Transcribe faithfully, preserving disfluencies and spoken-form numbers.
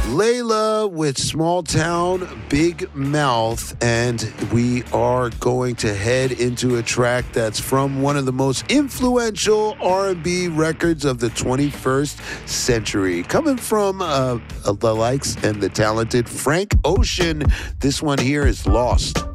Layla with Small Town Big Mouth, and we are going to head into a track that's from one of the most influential R and B records of the twenty-first century, coming from uh, the likes and the talented Frank Ocean. This one here is Lost.